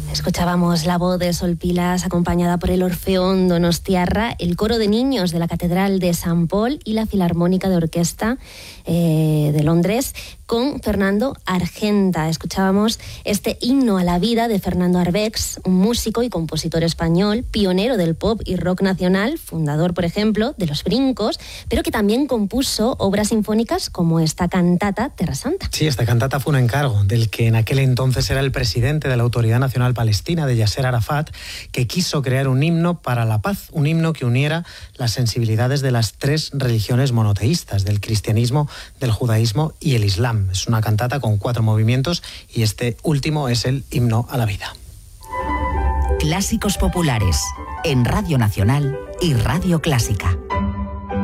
Escuchábamos la voz de Sol Pilas acompañada por el Orfeón Donostiarra, el coro de niños de la Catedral de San Paul y la Filarmónica de Orquesta de Londres con Fernando Argenta. Escuchábamos este himno a la vida de Fernando Arbex, un músico y compositor español, pionero del pop y rock nacional, fundador, por ejemplo, de Los Brincos, pero que también compuso obras sinfónicas como esta cantata Terra Santa. Sí, esta cantata fue un encargo del que en aquel entonces era el presidente de la Autoridad Nacional Palestina, de Yasser Arafat, que quiso crear un himno para la paz, un himno que uniera las sensibilidades de las tres religiones monoteístas, del cristianismo, del judaísmo y el islam. Es una cantata con 4 movimientos y este último es el himno a la vida. Clásicos populares en Radio Nacional y Radio Clásica.